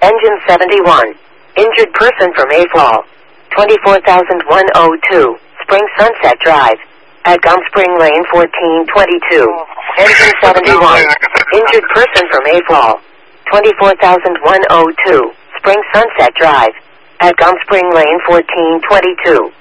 Engine 71. Injured person from Mayfall. 24102. Spring Sunset Drive. At Gum Spring Lane 1422. Engine 71. Injured person from Mayfall. 24102. Spring Sunset Drive. At Gum Spring Lane 1422.